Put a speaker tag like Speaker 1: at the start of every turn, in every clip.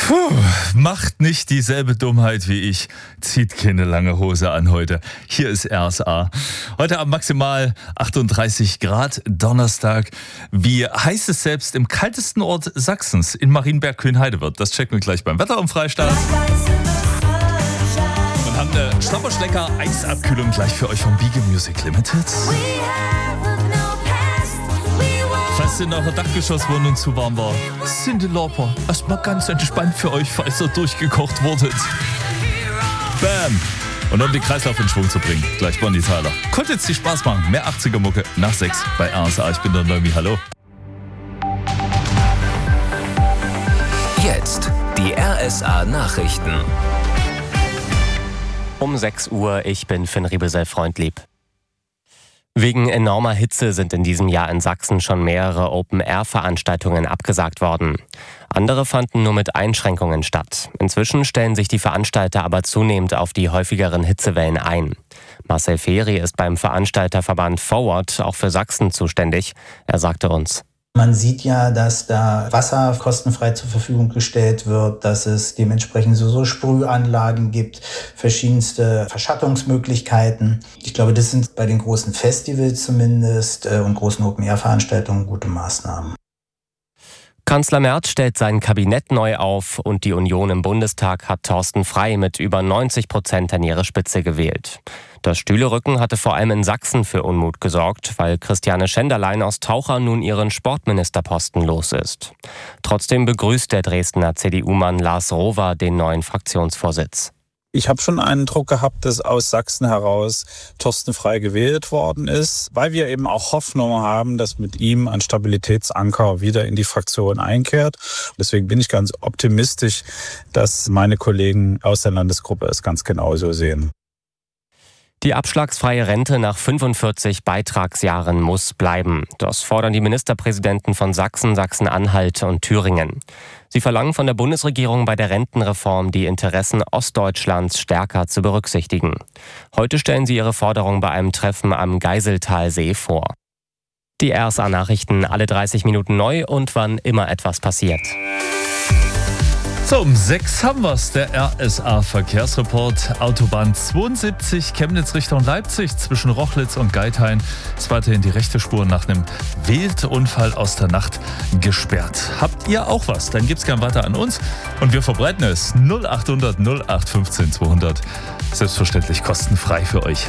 Speaker 1: Macht nicht dieselbe Dummheit wie ich. Zieht keine lange Hose an heute. Hier ist RSA. Heute Abend maximal 38 Grad, Donnerstag. Wie heiß es selbst im kaltesten Ort Sachsens, in Marienberg-Kühnheide wird? Das checken wir gleich beim Wetter am Freistaat. Und haben eine Schnapperschlecker-Eisabkühlung gleich für euch vom Biege Music Limited. Falls in eurer Dachgeschosswohnung zu warm war, Cyndi Lauper, erstmal ganz entspannt für euch, falls ihr durchgekocht wurdet. Bam! Und um den Kreislauf in Schwung zu bringen, gleich Bonnie Tyler. Konnte jetzt die Spaß machen. Mehr 80er-Mucke nach 6 bei RSA. Ich bin der Neumi. Hallo.
Speaker 2: Jetzt die RSA-Nachrichten.
Speaker 3: Um 6 Uhr, ich bin Finn Riebesell-Freundlieb. Wegen enormer Hitze sind in diesem Jahr in Sachsen schon mehrere Open-Air-Veranstaltungen abgesagt worden. Andere fanden nur mit Einschränkungen statt. Inzwischen stellen sich die Veranstalter aber zunehmend auf die häufigeren Hitzewellen ein. Marcel Feri ist beim Veranstalterverband Forward auch für Sachsen zuständig. Er sagte uns:
Speaker 4: Man sieht ja, dass da Wasser kostenfrei zur Verfügung gestellt wird, dass es dementsprechend so Sprühanlagen gibt, verschiedenste Verschattungsmöglichkeiten. Ich glaube, das sind bei den großen Festivals zumindest und großen Open-Air-Veranstaltungen gute Maßnahmen.
Speaker 3: Kanzler Merz stellt sein Kabinett neu auf und die Union im Bundestag hat Thorsten Frey mit über 90% an ihre Spitze gewählt. Das Stühlerücken hatte vor allem in Sachsen für Unmut gesorgt, weil Christiane Schenderlein aus Taucher nun ihren Sportministerposten los ist. Trotzdem begrüßt der Dresdner CDU-Mann Lars Rohwer den neuen Fraktionsvorsitz.
Speaker 5: Ich habe schon einen Druck gehabt, dass aus Sachsen heraus Thorsten Frey gewählt worden ist, weil wir eben auch Hoffnung haben, dass mit ihm ein Stabilitätsanker wieder in die Fraktion einkehrt. Deswegen bin ich ganz optimistisch, dass meine Kollegen aus der Landesgruppe es ganz genauso sehen.
Speaker 3: Die abschlagsfreie Rente nach 45 Beitragsjahren muss bleiben. Das fordern die Ministerpräsidenten von Sachsen, Sachsen-Anhalt und Thüringen. Sie verlangen von der Bundesregierung bei der Rentenreform, die Interessen Ostdeutschlands stärker zu berücksichtigen. Heute stellen sie ihre Forderung bei einem Treffen am Geiseltalsee vor. Die RSA-Nachrichten alle 30 Minuten neu und wann immer etwas passiert.
Speaker 1: So, um 6 haben wir's, der RSA-Verkehrsreport. Autobahn 72, Chemnitz Richtung Leipzig, zwischen Rochlitz und Geithain ist weiterhin die rechte Spur nach einem Wildunfall aus der Nacht gesperrt. Habt ihr auch was? Dann gibt's gern weiter an uns und wir verbreiten es. 0800 0815 200. Selbstverständlich kostenfrei für euch.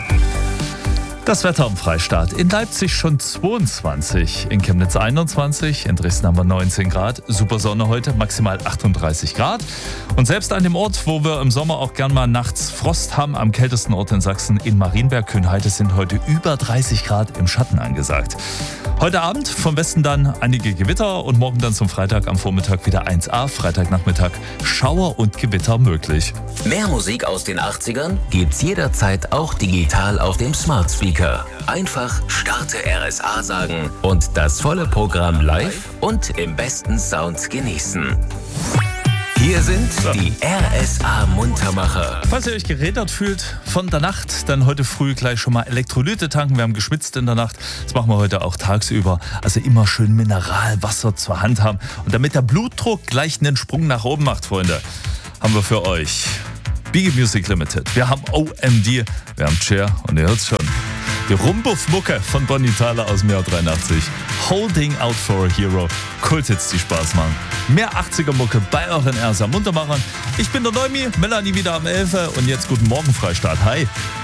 Speaker 1: Das Wetter am Freistaat. In Leipzig schon 22, in Chemnitz 21, in Dresden haben wir 19 Grad. Super Sonne heute, maximal 38 Grad. Und selbst an dem Ort, wo wir im Sommer auch gern mal nachts Frost haben, am kältesten Ort in Sachsen, in Marienberg-Kühnheide, sind heute über 30 Grad im Schatten angesagt. Heute Abend vom Westen dann einige Gewitter und morgen dann zum Freitag am Vormittag wieder 1A. Freitagnachmittag Schauer und Gewitter möglich.
Speaker 2: Mehr Musik aus den 80ern gibt's jederzeit auch digital auf dem Smart Speaker. Einfach Starte RSA sagen und das volle Programm live und im besten Sound genießen. Hier sind die RSA-Muntermacher.
Speaker 1: Falls ihr euch gerädert fühlt von der Nacht, dann heute früh gleich schon mal Elektrolyte tanken. Wir haben geschwitzt in der Nacht. Das machen wir heute auch tagsüber. Also immer schön Mineralwasser zur Hand haben. Und damit der Blutdruck gleich einen Sprung nach oben macht, Freunde, haben wir für euch Biege Music Limited. Wir haben OMD, wir haben Cher und ihr hört's schon. Die Rumbuff-Mucke von Bonnie Tyler aus dem Jahr 83. Holding Out for a Hero. Kulthits, die Spaß machen. Mehr 80er-Mucke bei euren RSA Muntermachern. Ich bin der Neumi, Melanie wieder am 11. Und jetzt guten Morgen, Freistaat. Hi.